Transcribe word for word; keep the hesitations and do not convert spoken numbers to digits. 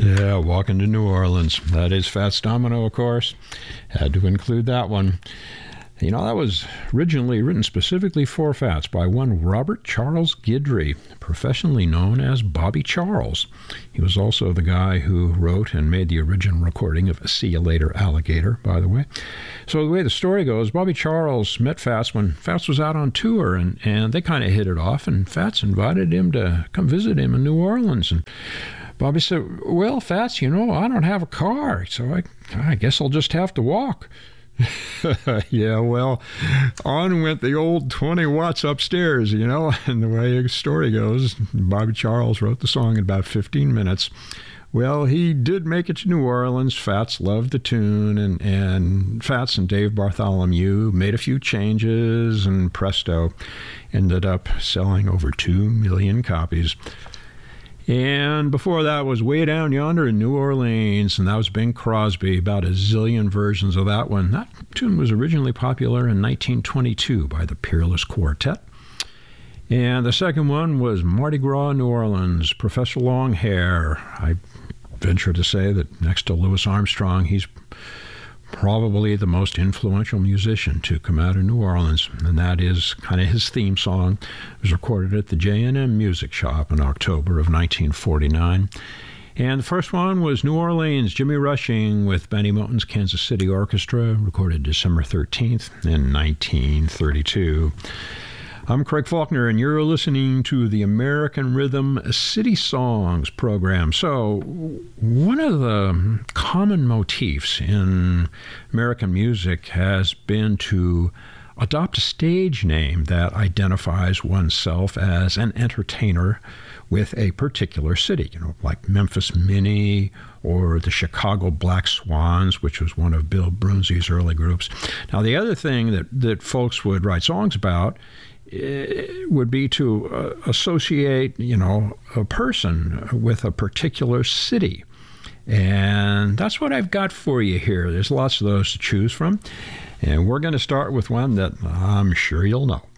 Yeah, Walking to New Orleans. That is Fats Domino, of course. Had to include that one. You know, that was originally written specifically for Fats by one Robert Charles Guidry, professionally known as Bobby Charles. He was also the guy who wrote and made the original recording of See You Later, Alligator, by the way. So the way the story goes, Bobby Charles met Fats when Fats was out on tour, and, and they kind of hit it off, and Fats invited him to come visit him in New Orleans. And Bobby said, well, Fats, you know, I don't have a car, so I, I guess I'll just have to walk. Yeah, well, on went the old twenty watts upstairs, you know, and the way the story goes, Bobby Charles wrote the song in about fifteen minutes. Well, he did make it to New Orleans. Fats loved the tune, and, and Fats and Dave Bartholomew made a few changes, and presto, ended up selling over two million copies. And before that was Way Down Yonder in New Orleans, and that was Bing Crosby, about a zillion versions of that one. That tune was originally popular in nineteen twenty-two by the Peerless Quartet. And the second one was Mardi Gras, New Orleans, Professor Longhair. I venture to say that next to Louis Armstrong, he's probably the most influential musician to come out of New Orleans, and that is kind of his theme song. It was recorded at the J and M Music Shop in October of nineteen forty-nine. And the first one was New Orleans, Jimmy Rushing with Benny Moten's Kansas City Orchestra, recorded December thirteenth in nineteen thirty-two. I'm Craig Faulkner, and you're listening to the American Rhythm City Songs program. So, one of the common motifs in American music has been to adopt a stage name that identifies oneself as an entertainer with a particular city, you know, like Memphis Minnie or the Chicago Black Swans, which was one of Bill Brunzi's early groups. Now, the other thing that, that folks would write songs about would be to uh, associate, you know, a person with a particular city. And that's what I've got for you here. There's lots of those to choose from. And we're going to start with one that I'm sure you'll know.